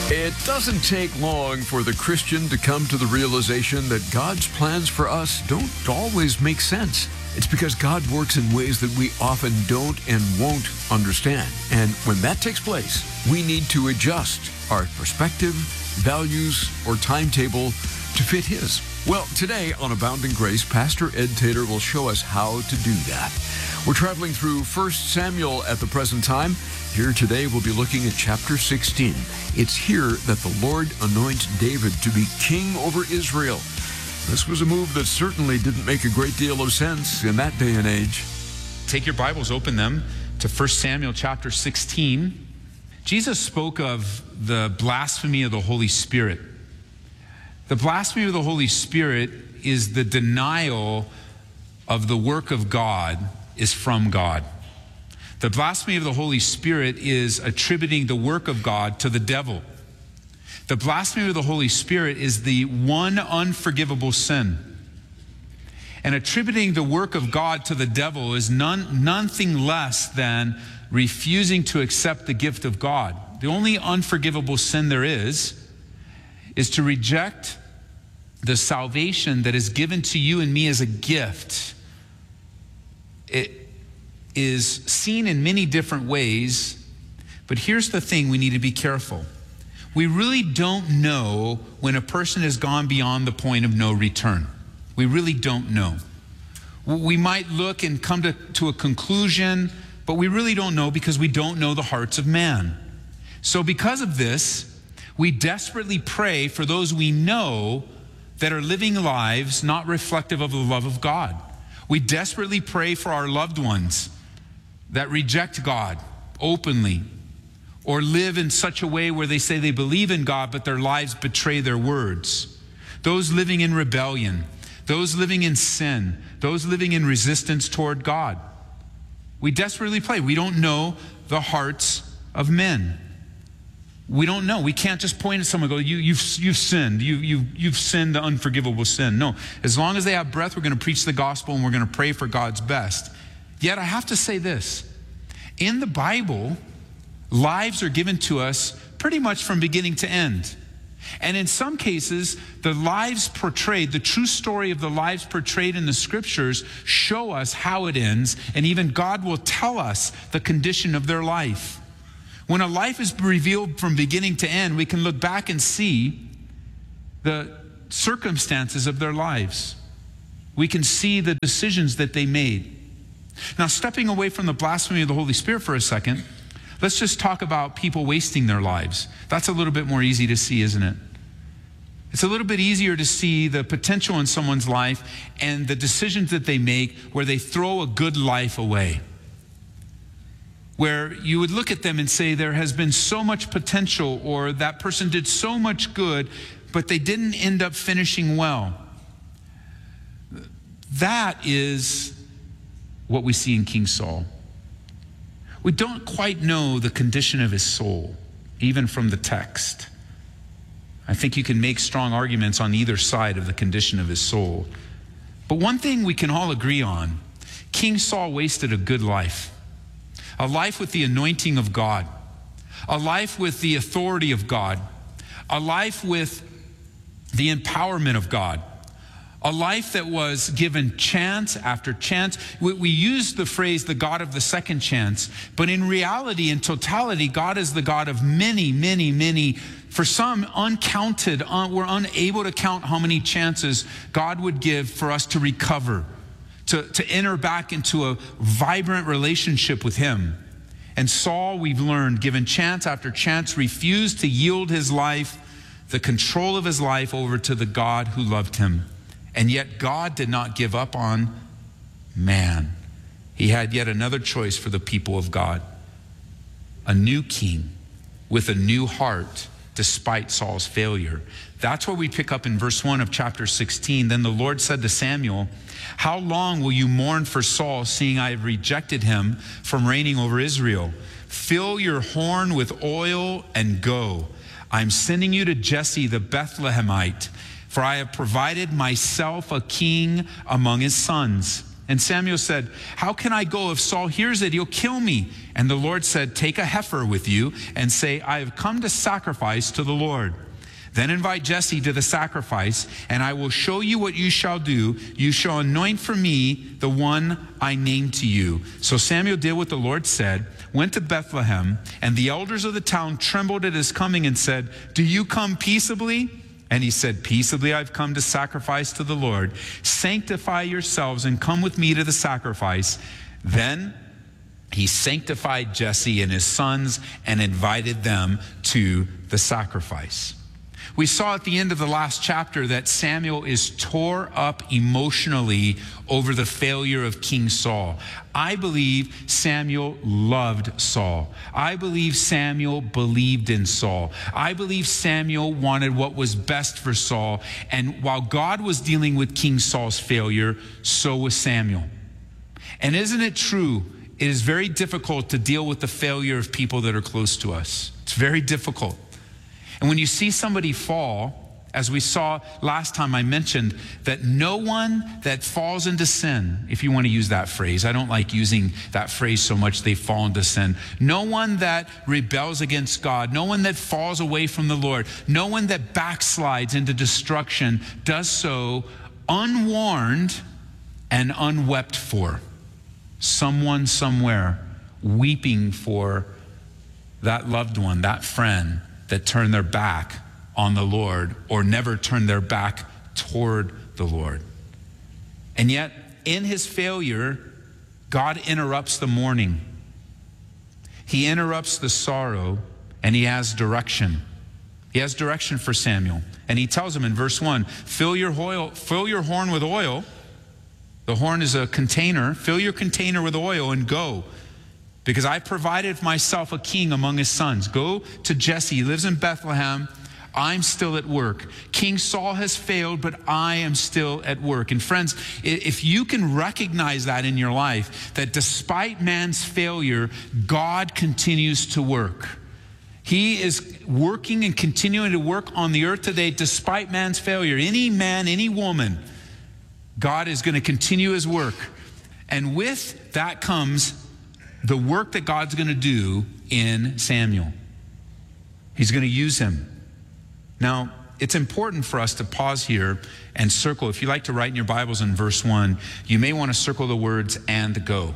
It doesn't take long for the Christian to come to the realization that God's plans for us don't always make sense. It's because God works in ways that we often don't and won't understand. And when that takes place, we need to adjust our perspective, values, or timetable to fit His. Well, today on Abounding Grace, Pastor Ed Taylor will show us how to do that. We're traveling through 1 Samuel at the present time. Here today, we'll be looking at chapter 16. It's here that the Lord anoints David to be king over Israel. This was a move that certainly didn't make a great deal of sense in that day and age. Take your Bibles, open them to 1 Samuel chapter 16. Jesus spoke of the blasphemy of the Holy Spirit. The blasphemy of the Holy Spirit is the denial of the work of God is from God. The blasphemy of the Holy Spirit is attributing the work of God to the devil. The blasphemy of the Holy Spirit is the one unforgivable sin. And attributing the work of God to the devil is nothing less than refusing to accept the gift of God. The only unforgivable sin there is to reject the salvation that is given to you and me as a gift. It is seen in many different ways, but here's the thing: we need to be careful. We really don't know when a person has gone beyond the point of no return. We really don't know. We might look and come to a conclusion, but we really don't know because we don't know the hearts of man. So because of this, we desperately pray for those we know that are living lives not reflective of the love of God. We desperately pray for our loved ones that reject God openly or live in such a way where they say they believe in God, but their lives betray their words. Those living in rebellion, those living in sin, those living in resistance toward God. We desperately pray. We don't know the hearts of men. We don't know. We can't just point at someone and go, you've sinned. You've sinned the unforgivable sin. No. As long as they have breath, we're going to preach the gospel and we're going to pray for God's best. Yet I have to say this. In the Bible, lives are given to us pretty much from beginning to end. And in some cases, the lives portrayed, the true story of the lives portrayed in the scriptures show us how it ends, and even God will tell us the condition of their life. When a life is revealed from beginning to end, we can look back and see the circumstances of their lives. We can see the decisions that they made. Now, stepping away from the blasphemy of the Holy Spirit for a second, let's just talk about people wasting their lives. That's a little bit more easy to see, isn't it? It's a little bit easier to see the potential in someone's life and the decisions that they make where they throw a good life away. Where you would look at them and say there has been so much potential, or that person did so much good, but they didn't end up finishing well. That is what we see in King Saul. We don't quite know the condition of his soul, even from the text. I think you can make strong arguments on either side of the condition of his soul. But one thing we can all agree on, King Saul wasted a good life. A life with the anointing of God. A life with the authority of God. A life with the empowerment of God. A life that was given chance after chance. We use the phrase, the God of the second chance, but in reality, in totality, God is the God of many, many, many, for some uncounted. We're unable to count how many chances God would give for us to recover, to enter back into a vibrant relationship with Him. And Saul, we've learned, given chance after chance, refused to yield his life, the control of his life, over to the God who loved him. And yet God did not give up on man. He had yet another choice for the people of God. A new king with a new heart despite Saul's failure. That's where we pick up in verse 1 of chapter 16. Then the Lord said to Samuel, "How long will you mourn for Saul, seeing I have rejected him from reigning over Israel? Fill your horn with oil and go. I'm sending you to Jesse the Bethlehemite, for I have provided myself a king among his sons." And Samuel said, how can I go? If Saul hears it, he'll kill me. And the Lord said, take a heifer with you and say, I have come to sacrifice to the Lord. Then invite Jesse to the sacrifice, and I will show you what you shall do. You shall anoint for me the one I name to you. So Samuel did what the Lord said, went to Bethlehem, and the elders of the town trembled at his coming and said, do you come peaceably? And he said, peaceably I've come to sacrifice to the Lord. Sanctify yourselves and come with me to the sacrifice. Then he sanctified Jesse and his sons and invited them to the sacrifice. We saw at the end of the last chapter that Samuel is tore up emotionally over the failure of King Saul. I believe Samuel loved Saul. I believe Samuel believed in Saul. I believe Samuel wanted what was best for Saul. And while God was dealing with King Saul's failure, so was Samuel. And isn't it true? It is very difficult to deal with the failure of people that are close to us. It's very difficult. And when you see somebody fall, as we saw last time, I mentioned that no one that falls into sin, if you want to use that phrase, I don't like using that phrase so much, they fall into sin. No one that rebels against God, no one that falls away from the Lord, no one that backslides into destruction does so unwarned and unwept for. Someone somewhere weeping for that loved one, that friend, that turn their back on the Lord or never turn their back toward the Lord. And yet, in his failure, God interrupts the mourning. He interrupts the sorrow, and he has direction. He has direction for Samuel. And he tells him in verse 1, fill your horn with oil. The horn is a container. Fill your container with oil and go. Because I provided myself a king among his sons. Go to Jesse. He lives in Bethlehem. I'm still at work. King Saul has failed, but I am still at work. And friends, if you can recognize that in your life, that despite man's failure, God continues to work. He is working and continuing to work on the earth today despite man's failure. Any man, any woman, God is going to continue his work. And with that comes the work that God's going to do in Samuel. He's going to use him. Now, it's important for us to pause here and circle. If you like to write in your Bibles in verse 1, you may want to circle the words "and go."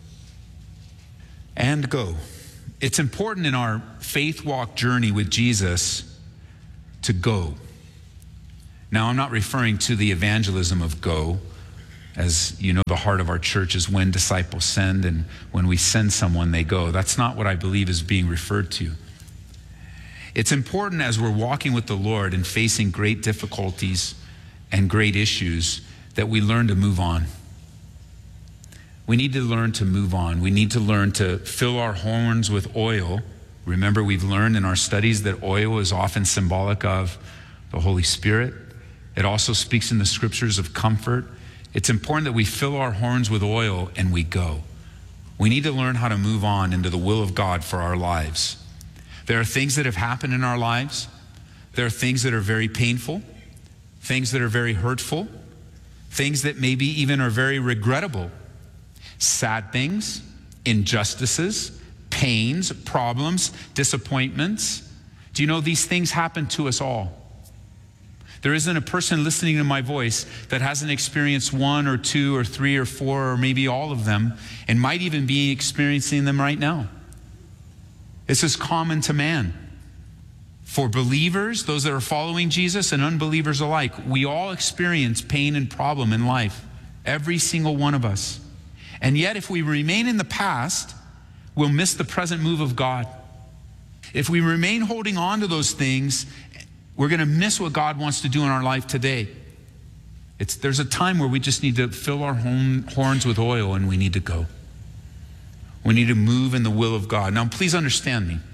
And go. It's important in our faith walk journey with Jesus to go. Now, I'm not referring to the evangelism of go. As you know, the heart of our church is when disciples send, and when we send someone, they go. That's not what I believe is being referred to. It's important as we're walking with the Lord and facing great difficulties and great issues that we learn to move on. We need to learn to move on. We need to learn to fill our horns with oil. Remember, we've learned in our studies that oil is often symbolic of the Holy Spirit. It also speaks in the scriptures of comfort. It's important that we fill our horns with oil and we go. We need to learn how to move on into the will of God for our lives. There are things that have happened in our lives. There are things that are very painful, things that are very hurtful, things that maybe even are very regrettable. Sad things, injustices, pains, problems, disappointments. Do you know these things happen to us all? There isn't a person listening to my voice that hasn't experienced one or two or three or four or maybe all of them, and might even be experiencing them right now. This is common to man. For believers, those that are following Jesus, and unbelievers alike, we all experience pain and problem in life. Every single one of us. And yet, if we remain in the past, we'll miss the present move of God. If we remain holding on to those things, we're going to miss what God wants to do in our life today. There's a time where we just need to fill our horns with oil and we need to go. We need to move in the will of God. Now, please understand me.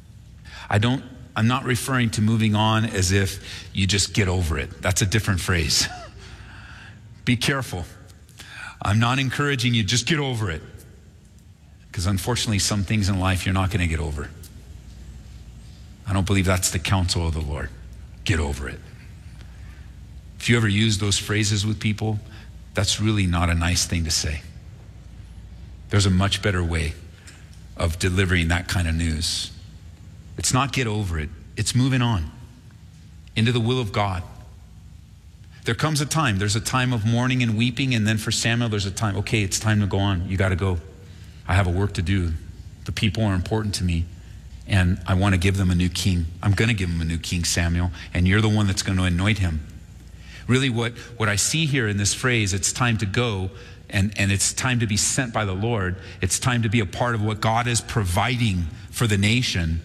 I'm not referring to moving on as if you just get over it. That's a different phrase. Be careful. I'm not encouraging you, just get over it. Because unfortunately, some things in life you're not going to get over. I don't believe that's the counsel of the Lord. Get over it. If you ever use those phrases with people, that's really not a nice thing to say. There's a much better way of delivering that kind of news. It's not get over it. It's moving on into the will of God. There comes a time, there's a time of mourning and weeping, and then for Samuel, there's a time, okay, it's time to go on. You got to go. I have a work to do. The people are important to me, and I want to give them a new king. I'm going to give them a new king, Samuel, and you're the one that's going to anoint him. Really what I see here in this phrase, it's time to go, and it's time to be sent by the Lord. It's time to be a part of what God is providing for the nation.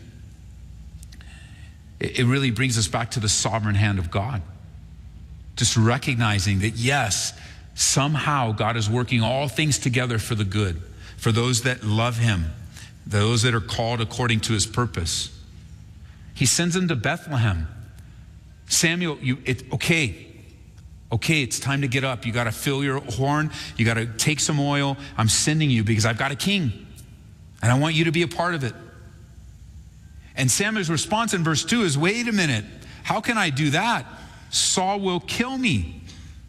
It really brings us back to the sovereign hand of God. Just recognizing that, yes, somehow God is working all things together for the good, for those that love him, those that are called according to his purpose. He sends them to Bethlehem. Samuel, okay, it's time to get up. You got to fill your horn. You got to take some oil. I'm sending you because I've got a king, and I want you to be a part of it. And Samuel's response in verse 2 is, wait a minute, how can I do that? Saul will kill me.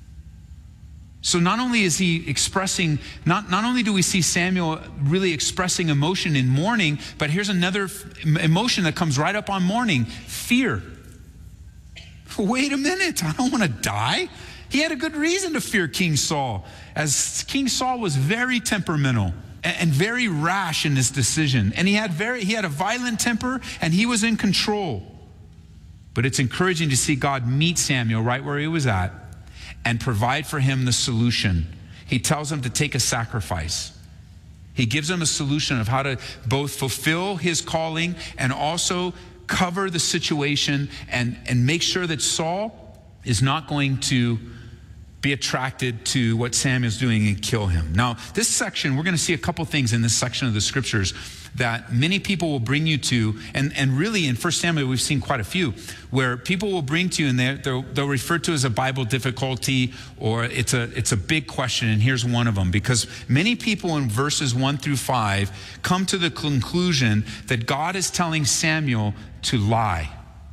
So not only is he expressing, not only do we see Samuel really expressing emotion in mourning, but here's another emotion that comes right up on mourning: fear. Wait a minute, I don't want to die. He had a good reason to fear King Saul, as King Saul was very temperamental and very rash in his decision. And he had a violent temper, and he was in control. But it's encouraging to see God meet Samuel right where he was at and provide for him the solution. He tells him to take a sacrifice. He gives him a solution of how to both fulfill his calling and also cover the situation and make sure that Saul is not going to be attracted to what Samuel's doing and kill him. Now, this section, we're going to see a couple things in this section of the scriptures that many people will bring you to, and really in 1 Samuel we've seen quite a few, where people will bring to you and they'll refer to as a Bible difficulty, or it's a big question, and here's one of them. Because many people in verses 1 through 5 come to the conclusion that God is telling Samuel to lie.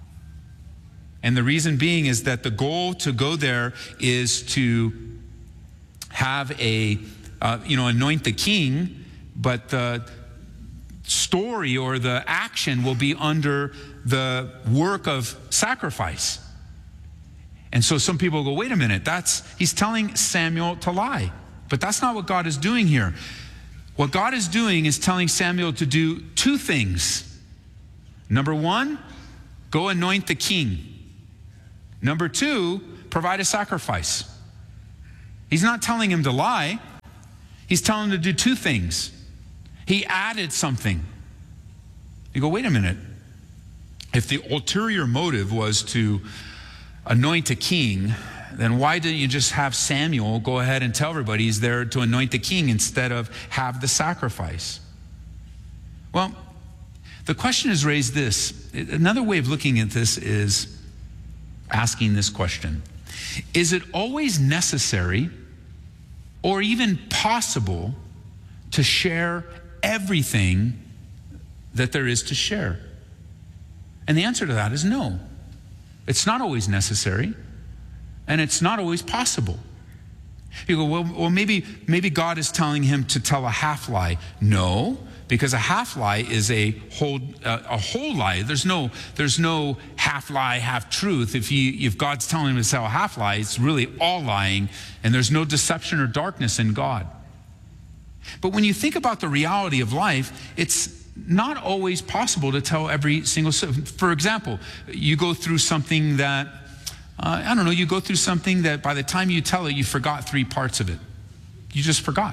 And the reason being is that the goal to go there is to have anoint the king, but the story or the action will be under the work of sacrifice. And so some people go, wait a minute, he's telling Samuel to lie. But that's not what God is doing here. What God is doing is telling Samuel to do two things. Number one, go anoint the king. Number two, provide a sacrifice. He's not telling him to lie. He's telling him to do two things. He added something. You go, wait a minute. If the ulterior motive was to anoint a king, then why didn't you just have Samuel go ahead and tell everybody he's there to anoint the king instead of have the sacrifice? Well, the question is raised this. Another way of looking at this is asking this question: is it always necessary or even possible to share everything that there is to share? And the answer to that is no. It's not always necessary, and it's not always possible. You go, well, maybe God is telling him to tell a half lie. No, because a half lie is a whole lie. There's no half lie, half truth. If God's telling him to tell a half lie, it's really all lying, and there's no deception or darkness in God. But when you think about the reality of life, it's not always possible to tell every single. For example, you go through something that you go through something that by the time you tell it, you forgot 3 parts of it. You just forgot.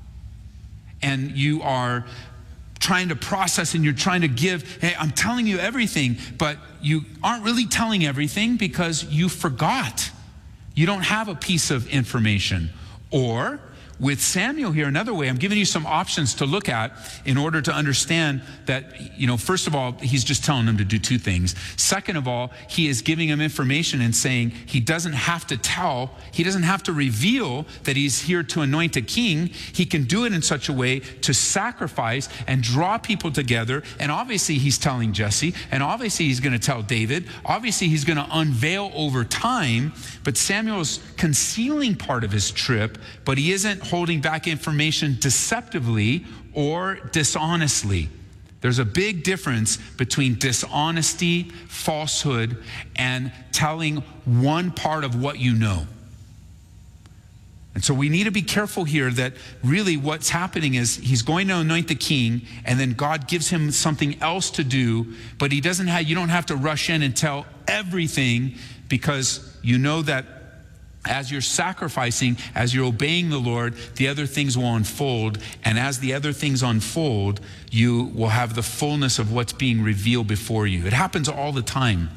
And you are trying to process and you're trying to give, hey, I'm telling you everything, but you aren't really telling everything because you forgot. You don't have a piece of information. Or with Samuel here, another way, I'm giving you some options to look at in order to understand that, first of all, he's just telling him to do two things. Second of all, he is giving him information and saying he doesn't have to reveal that he's here to anoint a king. He can do it in such a way to sacrifice and draw people together. And obviously he's telling Jesse, and obviously he's going to tell David. Obviously he's going to unveil over time, but Samuel's concealing part of his trip, but he isn't holding back information deceptively or dishonestly. There's a big difference between dishonesty, falsehood, and telling one part of what you know. And so we need to be careful here that really what's happening is he's going to anoint the king, and then God gives him something else to do, but you don't have to rush in and tell everything, because you know that as you're sacrificing, as you're obeying the Lord, the other things will unfold. And as the other things unfold, you will have the fullness of what's being revealed before you. It happens all the time.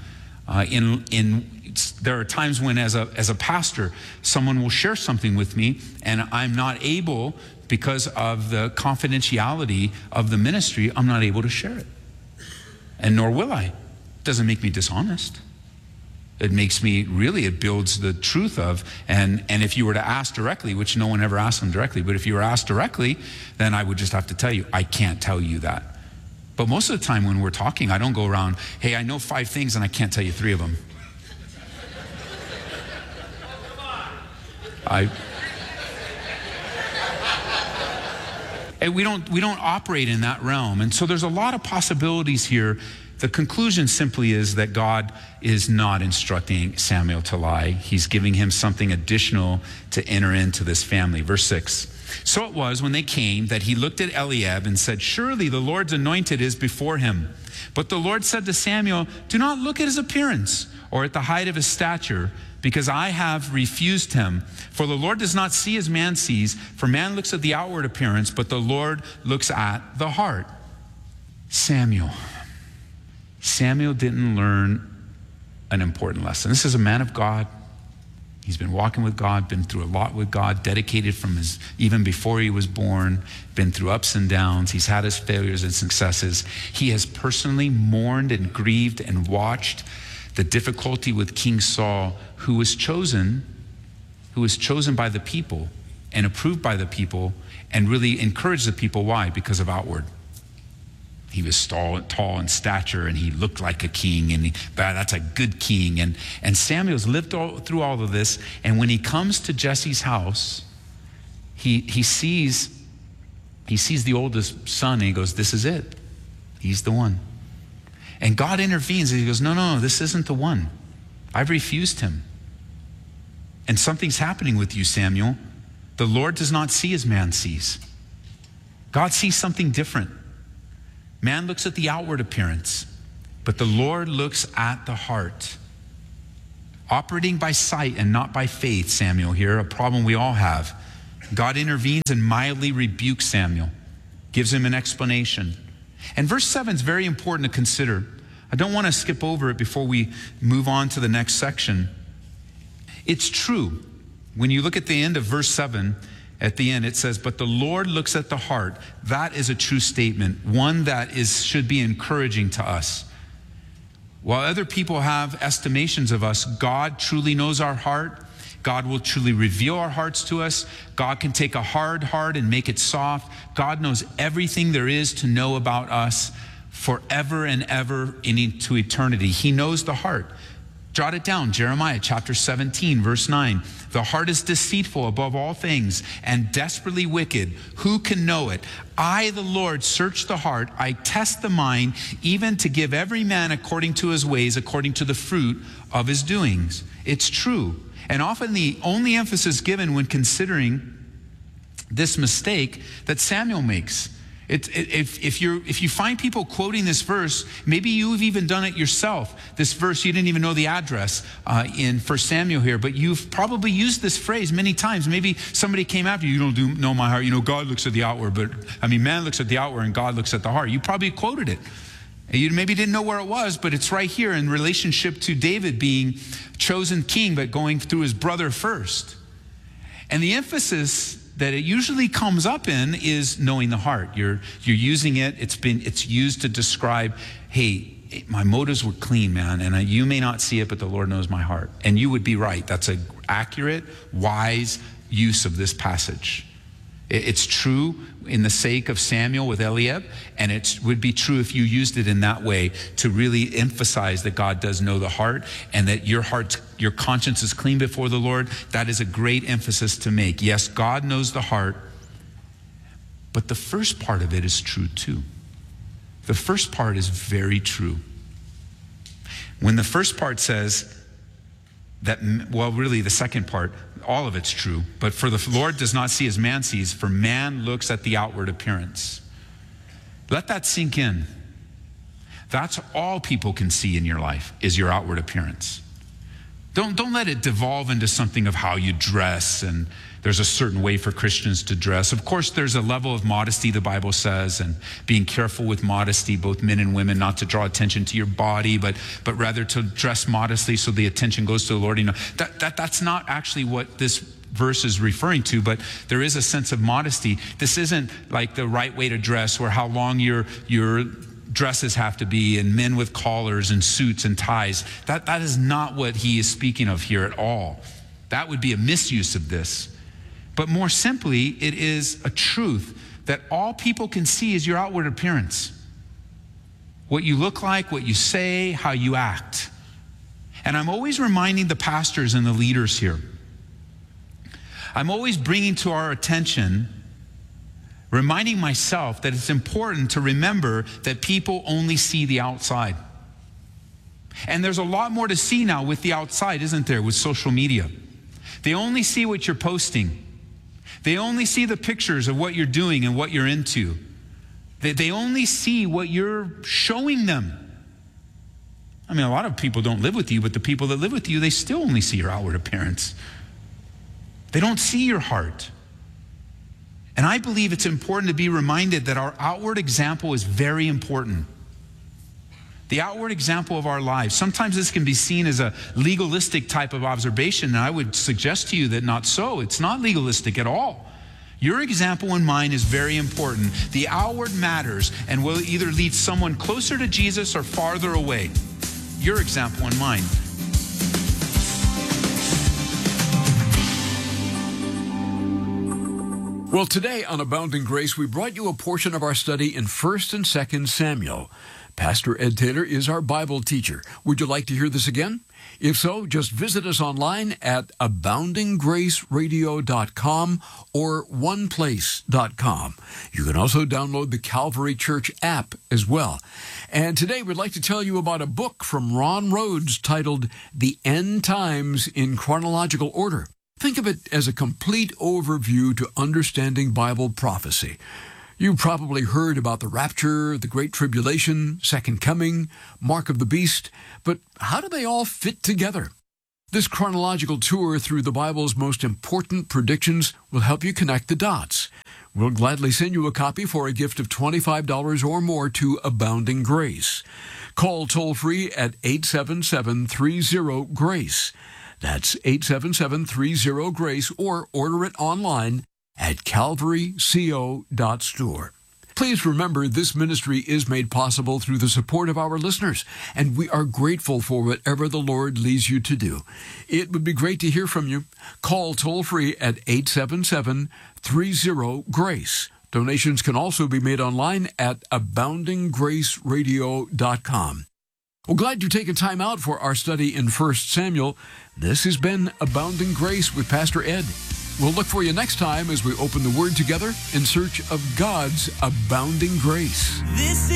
There are times when, as a pastor, someone will share something with me, and I'm not able, because of the confidentiality of the ministry, I'm not able to share it. And nor will I. It doesn't make me dishonest. It builds the truth of, and if you were to ask directly, which no one ever asked them directly, but if you were asked directly, then I would just have to tell you, I can't tell you that. But most of the time when we're talking, I don't go around, hey, I know 5 things and I can't tell you 3 of them. And we don't operate in that realm. And so there's a lot of possibilities here. The conclusion simply is that God is not instructing Samuel to lie. He's giving him something additional to enter into this family. Verse 6. So it was when they came that he looked at Eliab and said, surely the Lord's anointed is before him. But the Lord said to Samuel, do not look at his appearance or at the height of his stature, because I have refused him. For the Lord does not see as man sees, for man looks at the outward appearance, but the Lord looks at the heart. Samuel didn't learn an important lesson. This is a man of God. He's been walking with God, been through a lot with God, dedicated even before he was born, been through ups and downs. He's had his failures and successes. He has personally mourned and grieved and watched the difficulty with King Saul, who was chosen by the people and approved by the people and really encouraged the people. Why? Because of outward. He was tall in stature, and he looked like a king, and that's a good king. And Samuel's lived through all of this, and when he comes to Jesse's house, he sees the oldest son, and he goes, this is it. He's the one. And God intervenes, and he goes, no, this isn't the one. I've refused him. And something's happening with you, Samuel. The Lord does not see as man sees. God sees something different. Man looks at the outward appearance, but the Lord looks at the heart. Operating by sight and not by faith, Samuel here, a problem we all have. God intervenes and mildly rebukes Samuel, gives him an explanation. And verse 7 is very important to consider. I don't want to skip over it before we move on to the next section. It's true. When you look at the end of verse 7, at the end it says, but the Lord looks at the heart. That is a true statement, one that should be encouraging to us. While other people have estimations of us, God truly knows our heart. God will truly reveal our hearts to us. God can take a hard heart and make it soft. God knows everything there is to know about us forever and ever into eternity. He knows the heart. Jot it down, Jeremiah chapter 17, verse 9. The heart is deceitful above all things and desperately wicked. Who can know it? I, the Lord, search the heart. I test the mind, even to give every man according to his ways, according to the fruit of his doings. It's true. And often the only emphasis given when considering this mistake that Samuel makes. If you find people quoting this verse, maybe you've even done it yourself. This verse, you didn't even know the address in 1 Samuel here, but you've probably used this phrase many times. Maybe somebody came after you. You don't know my heart. You know, God looks at the outward, man looks at the outward and God looks at the heart. You probably quoted it. You maybe didn't know where it was, but it's right here in relationship to David being chosen king, but going through his brother first. And the emphasis that it usually comes up in is knowing the heart. You're using it. It's used to describe, hey, my motives were clean, man, and you may not see it, but the Lord knows my heart. And you would be right. That's an accurate, wise use of this passage. It's true in the sake of Samuel with Eliab, and it would be true if you used it in that way to really emphasize that God does know the heart and that your conscience is clean before the Lord. That is a great emphasis to make. Yes, God knows the heart, but the first part of it is true too. The first part is very true. When the first part says that, well, really the second part, all of it's true, but for the Lord does not see as man sees, for man looks at the outward appearance. Let that sink in. That's all people can see in your life is your outward appearance. Don't let it devolve into something of how you dress, and there's a certain way for Christians to dress. Of course, there's a level of modesty, the Bible says, and being careful with modesty, both men and women, not to draw attention to your body, but rather to dress modestly so the attention goes to the Lord. You know, that's not actually what this verse is referring to, but there is a sense of modesty. This isn't like the right way to dress or how long your dresses have to be, and men with collars and suits and ties. That is not what he is speaking of here at all. That would be a misuse of this. But more simply, it is a truth that all people can see is your outward appearance. What you look like, what you say, how you act. And I'm always reminding the pastors and the leaders here. I'm always bringing to our attention, reminding myself that it's important to remember that people only see the outside. And there's a lot more to see now with the outside, isn't there, with social media? They only see what you're posting. They only see the pictures of what you're doing and what you're into. They only see what you're showing them. I mean, a lot of people don't live with you, but the people that live with you, they still only see your outward appearance. They don't see your heart. And I believe it's important to be reminded that our outward example is very important. The outward example of our lives. Sometimes this can be seen as a legalistic type of observation, and I would suggest to you that not so. It's not legalistic at all. Your example and mine is very important. The outward matters and will either lead someone closer to Jesus or farther away. Your example and mine. Well, today on Abounding Grace, we brought you a portion of our study in 1st and 2nd Samuel. Pastor Ed Taylor is our Bible teacher. Would you like to hear this again? If so, just visit us online at aboundinggraceradio.com or oneplace.com. You can also download the Calvary Church app as well. And today we'd like to tell you about a book from Ron Rhodes titled The End Times in Chronological Order. Think of it as a complete overview to understanding Bible prophecy. You've probably heard about the rapture, the Great Tribulation, Second Coming, Mark of the Beast, but how do they all fit together? This chronological tour through the Bible's most important predictions will help you connect the dots. We'll gladly send you a copy for a gift of $25 or more to Abounding Grace. Call toll-free at 877-30-GRACE. That's 877-30-GRACE, or order it online at calvaryco.store. Please remember, this ministry is made possible through the support of our listeners, and we are grateful for whatever the Lord leads you to do. It would be great to hear from you. Call toll-free at 877-30-GRACE. Donations can also be made online at aboundinggraceradio.com. Well, glad you've taken time out for our study in 1 Samuel. This has been Abounding Grace with Pastor Ed. We'll look for you next time as we open the Word together in search of God's abounding grace.